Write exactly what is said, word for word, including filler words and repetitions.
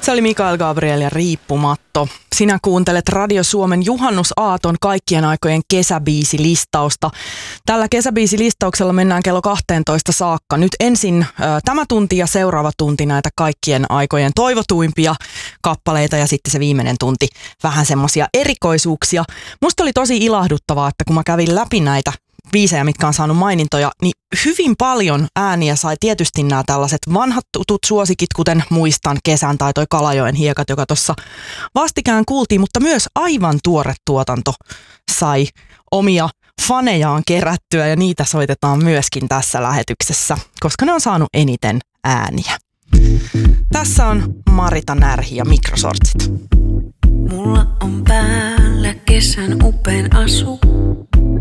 Se oli Mikael Gabriel ja Riippumatto. Sinä kuuntelet Radio Suomen juhannusaaton kaikkien aikojen kesäbiisilistausta. Tällä kesäbiisilistauksella mennään kello kahteentoista saakka. Nyt ensin ö, tämä tunti ja seuraava tunti näitä kaikkien aikojen toivotuimpia kappaleita ja sitten se viimeinen tunti vähän semmoisia erikoisuuksia. Musta oli tosi ilahduttavaa, että kun mä kävin läpi näitä biisejä, mitkä on saanut mainintoja, niin hyvin paljon ääniä sai tietysti nämä tällaiset vanhat tutut suosikit, kuten Muistan kesän tai toi Kalajoen hiekat, joka tuossa vastikään kuultiin, mutta myös aivan tuore tuotanto sai omia fanejaan kerättyä ja niitä soitetaan myöskin tässä lähetyksessä, koska ne on saanut eniten ääniä. Tässä on Marita Närhi ja Mikrosortsit. Mulla on päällä kesän upein asu.